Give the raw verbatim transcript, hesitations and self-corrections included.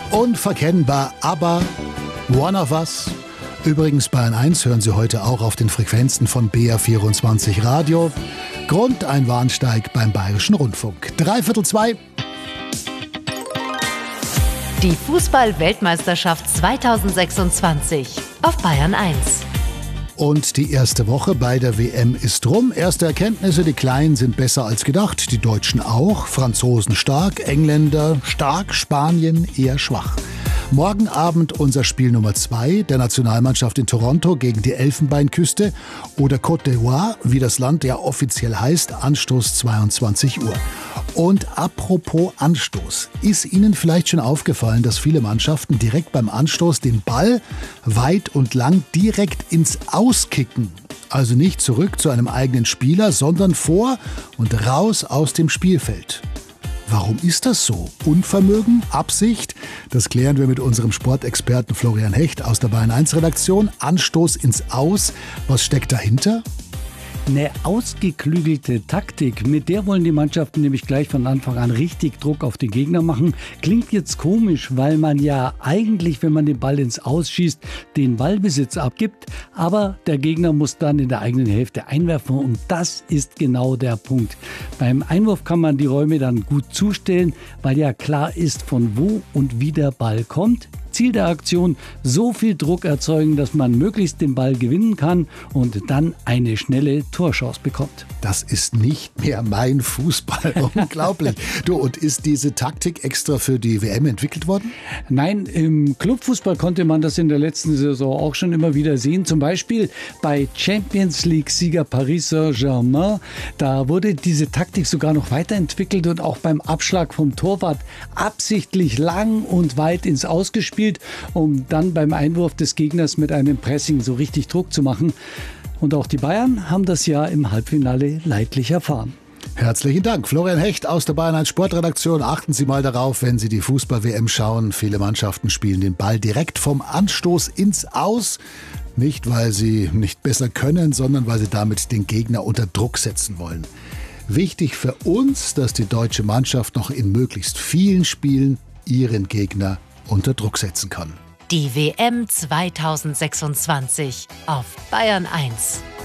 Unverkennbar, aber One of Us. Übrigens Bayern eins hören Sie heute auch auf den Frequenzen von B R vierundzwanzig Radio. Grund ein Warnsteig beim Bayerischen Rundfunk. Dreiviertel zwei. Die Fußball-Weltmeisterschaft zweitausendsechsundzwanzig auf Bayern eins. Und die erste Woche bei der W M ist rum. Erste Erkenntnisse, die Kleinen sind besser als gedacht, die Deutschen auch, Franzosen stark, Engländer stark, Spanien eher schwach. Morgen Abend unser Spiel Nummer zwei der Nationalmannschaft in Toronto gegen die Elfenbeinküste oder Côte d'Ivoire, wie das Land ja offiziell heißt, Anstoß zweiundzwanzig Uhr. Und apropos Anstoß, ist Ihnen vielleicht schon aufgefallen, dass viele Mannschaften direkt beim Anstoß den Ball weit und lang direkt ins Aus kicken? Also nicht zurück zu einem eigenen Spieler, sondern vor und raus aus dem Spielfeld. Warum ist das so? Unvermögen? Absicht? Das klären wir mit unserem Sportexperten Florian Hecht aus der Bayern eins Redaktion. Anstoß ins Aus. Was steckt dahinter? Eine ausgeklügelte Taktik, mit der wollen die Mannschaften nämlich gleich von Anfang an richtig Druck auf den Gegner machen. Klingt jetzt komisch, weil man ja eigentlich, wenn man den Ball ins Ausschießt, den Ballbesitz abgibt. Aber der Gegner muss dann in der eigenen Hälfte einwerfen und das ist genau der Punkt. Beim Einwurf kann man die Räume dann gut zustellen, weil ja klar ist, von wo und wie der Ball kommt. Ziel der Aktion, so viel Druck erzeugen, dass man möglichst den Ball gewinnen kann und dann eine schnelle Torchance bekommt. Das ist nicht mehr mein Fußball. Unglaublich. Du, und ist diese Taktik extra für die W M entwickelt worden? Nein, im Clubfußball konnte man das in der letzten Saison auch schon immer wieder sehen. Zum Beispiel bei Champions League-Sieger Paris Saint-Germain. Da wurde diese Taktik sogar noch weiterentwickelt und auch beim Abschlag vom Torwart absichtlich lang und weit ins Aus gespielt, um dann beim Einwurf des Gegners mit einem Pressing so richtig Druck zu machen. Und auch die Bayern haben das ja im Halbfinale leidlich erfahren. Herzlichen Dank. Florian Hecht aus der Bayern eins Sportredaktion. Achten Sie mal darauf, wenn Sie die Fußball-W M schauen. Viele Mannschaften spielen den Ball direkt vom Anstoß ins Aus. Nicht, weil sie nicht besser können, sondern weil sie damit den Gegner unter Druck setzen wollen. Wichtig für uns, dass die deutsche Mannschaft noch in möglichst vielen Spielen ihren Gegner unter Druck setzen kann. Die W M zweitausendsechsundzwanzig auf Bayern eins.